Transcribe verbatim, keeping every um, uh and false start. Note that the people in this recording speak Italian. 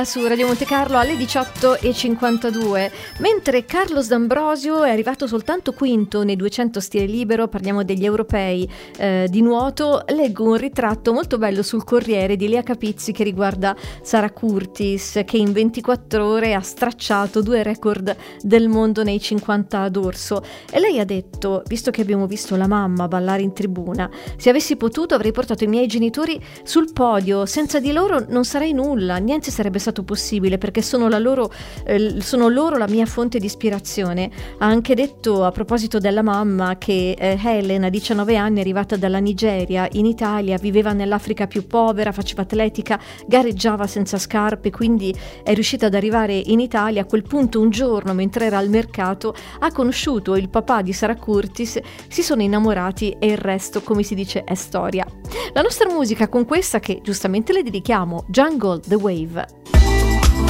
Su Radio Monte Carlo alle diciotto e cinquantadue, mentre Carlos D'Ambrosio è arrivato soltanto quinto nei duecento stile libero, parliamo degli europei eh, di nuoto. Leggo un ritratto molto bello sul Corriere di Lea Capizzi che riguarda Sara Curtis, che in ventiquattro ore ha stracciato due record del mondo nei cinquanta d'orso, e lei ha detto: visto che abbiamo visto la mamma ballare in tribuna, se avessi potuto avrei portato i miei genitori sul podio, senza di loro non sarei nulla, niente sarebbe stato possibile, perché sono la loro eh, sono loro la mia fonte di ispirazione. Ha anche detto, a proposito della mamma, che eh, Helen a diciannove anni, arrivata dalla Nigeria in Italia, viveva nell'Africa più povera, faceva atletica, gareggiava senza scarpe, quindi è riuscita ad arrivare in Italia. A quel punto, un giorno, mentre era al mercato, ha conosciuto il papà di Sara Curtis, si sono innamorati e il resto, come si dice, è storia. La nostra musica con questa, che giustamente le dedichiamo, Jungle the Wave.